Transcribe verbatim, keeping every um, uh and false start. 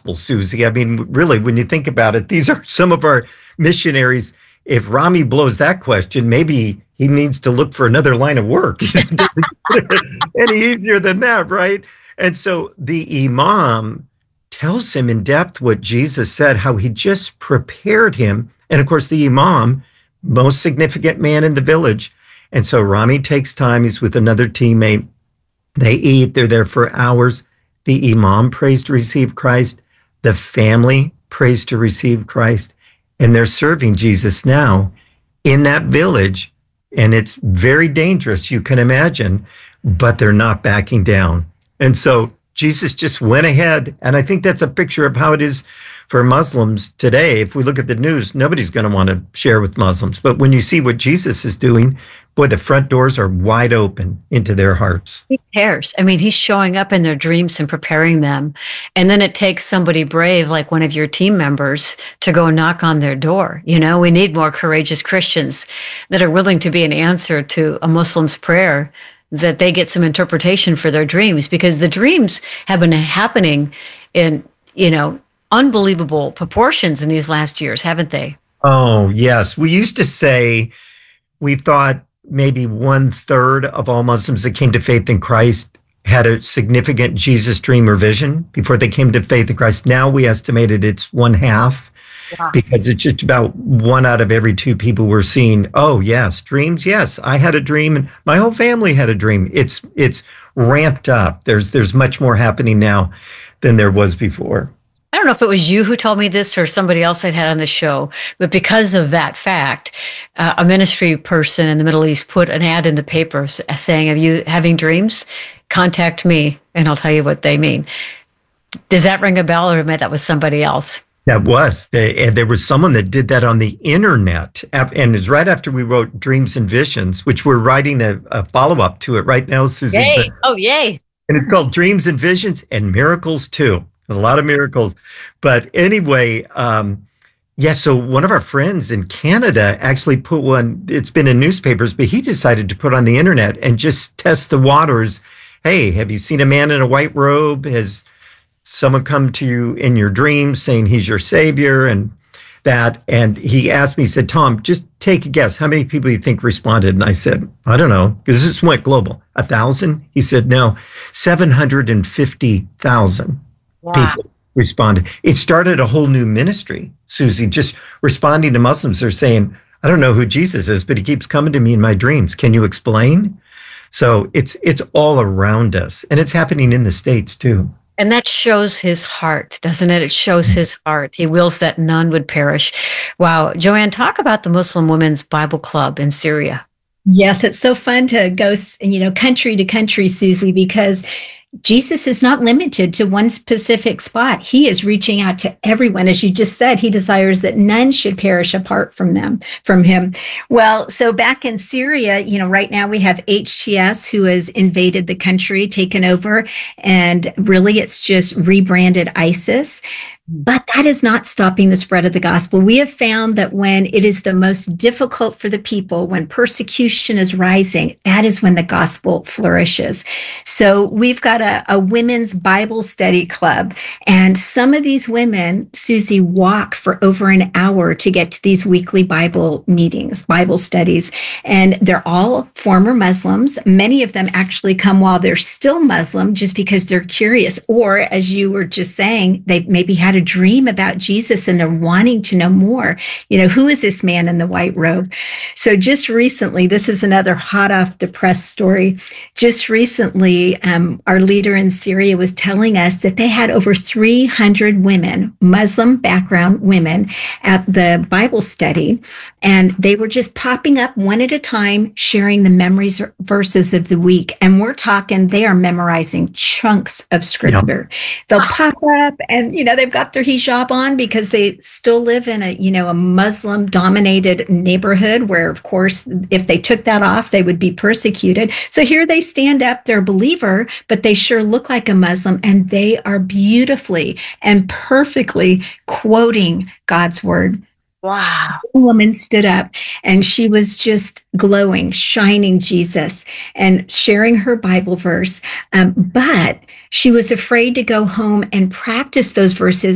gospel, Susie. I mean, really, when you think about it, these are some of our missionaries. If Rami blows that question, maybe he needs to look for another line of work. It doesn't get any easier than that, right? And so the imam tells him in depth what Jesus said, how he just prepared him. And of course, the imam, most significant man in the village. And so Rami takes time. He's with another teammate. They eat. They're there for hours. The imam prays to receive Christ. The family prays to receive Christ. And they're serving Jesus now in that village. And it's very dangerous, you can imagine, but they're not backing down. And so Jesus just went ahead. And I think that's a picture of how it is for Muslims today. If we look at the news, nobody's going to want to share with Muslims. But when you see what Jesus is doing, boy, the front doors are wide open into their hearts. He cares. I mean, he's showing up in their dreams and preparing them. And then it takes somebody brave, like one of your team members, to go knock on their door. You know, we need more courageous Christians that are willing to be an answer to a Muslim's prayer, that they get some interpretation for their dreams, because the dreams have been happening in, you know, unbelievable proportions in these last years, haven't they? Oh, yes. We used to say, we thought maybe one third of all Muslims that came to faith in Christ had a significant Jesus dream or vision before they came to faith in Christ. Now we estimated it's one half. Wow. Because it's just about one out of every two people we're seeing. Oh, yes, dreams. Yes, I had a dream, and my whole family had a dream. It's it's ramped up. There's there's much more happening now than there was before. I don't know if it was you who told me this or somebody else I'd had on the show, but because of that fact, uh, a ministry person in the Middle East put an ad in the paper saying, "Are you having dreams? Contact me, and I'll tell you what they mean." Does that ring a bell, or maybe that was somebody else? That was. And there was someone that did that on the internet. And it's right after we wrote Dreams and Visions, which we're writing a, a follow-up to it right now, Susan. Yay. Oh, yay. And it's called Dreams and Visions and Miracles, too. A lot of miracles. But anyway, um, yeah, so one of our friends in Canada actually put one, it's been in newspapers, but he decided to put on the internet and just test the waters. Hey, have you seen a man in a white robe? Has someone come to you in your dreams saying he's your savior and that? And he asked me, he said, Tom, just take a guess. How many people do you think responded? And I said, I don't know, because this went global. A thousand? He said, no, seven hundred fifty thousand wow. people responded. It started a whole new ministry, Susie, just responding to Muslims. They're saying, I don't know who Jesus is, but he keeps coming to me in my dreams. Can you explain? So it's it's all around us, and it's happening in the States too. And that shows his heart, doesn't it? It shows his heart. He wills that none would perish. Wow. Joanne, talk about the Muslim Women's Bible Club in Syria. Yes, it's so fun to go, you know, country to country, Susie, because Jesus is not limited to one specific spot. He is reaching out to everyone. As you just said, he desires that none should perish apart from them, from him. Well, so back in Syria, you know, right now we have H T S who has invaded the country, taken over, and really it's just rebranded ISIS. But that is not stopping the spread of the gospel. We have found that when it is the most difficult for the people, when persecution is rising, that is when the gospel flourishes. So we've got a, a women's Bible study club. And some of these women, Susie, walk for over an hour to get to these weekly Bible meetings, Bible studies. And they're all former Muslims. Many of them actually come while they're still Muslim just because they're curious. Or, as you were just saying, they've maybe had a dream about Jesus and they're wanting to know more. You know, who is this man in the white robe? So just recently, this is another hot off the press story. Just recently, um, our leader in Syria was telling us that they had over three hundred women, Muslim background women, at the Bible study. And they were just popping up one at a time, sharing the memories verses of the week. And we're talking, they are memorizing chunks of scripture. Yep. They'll pop up and, you know, they've got their hijab on because they still live in a, you know, a Muslim dominated neighborhood where, of course, if they took that off, they would be persecuted. So here they stand up, they're a believer, but they sure look like a Muslim, and they are beautifully and perfectly quoting God's word. Wow. A woman stood up and she was just glowing, shining Jesus and sharing her Bible verse. Um, but she was afraid to go home and practice those verses